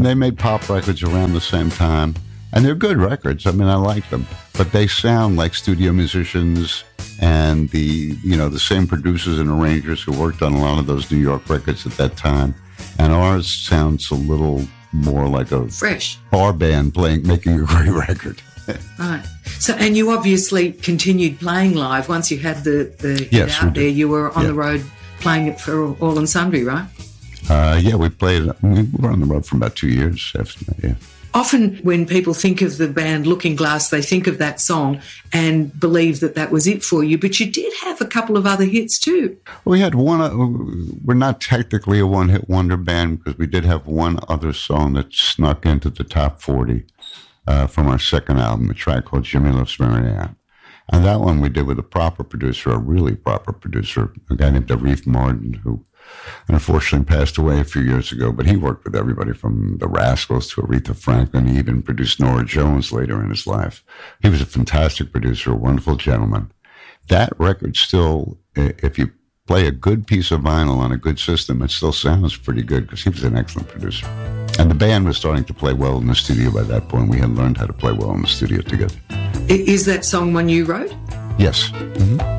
they made pop records around the same time. And they're good records. I mean, I like them. But they sound like studio musicians and the same producers and arrangers who worked on a lot of those New York records at that time. And ours sounds a little more like a fresh bar band making a great record. Right. So, and you obviously continued playing live once you had the hit out there. You were on the road playing it for all and sundry, right? We were on the road for about 2 years after that, yeah. Often when people think of the band Looking Glass, they think of that song and believe that was it for you. But you did have a couple of other hits too. We had one. We're not technically a one-hit wonder band because we did have one other song that snuck into the top 40 from our second album, a track called Jimmy Loves Mary Ann. And that one we did with a really proper producer, a guy named Arif Martin, who unfortunately passed away a few years ago, but he worked with everybody from the Rascals to Aretha Franklin. He even produced Norah Jones later in his life. He was a fantastic producer, a wonderful gentleman. That record still, if you play a good piece of vinyl on a good system, it still sounds pretty good because he was an excellent producer. And the band was starting to play well in the studio by that point. We had learned how to play well in the studio together. Is that song one you wrote? Yes. Mm-hmm.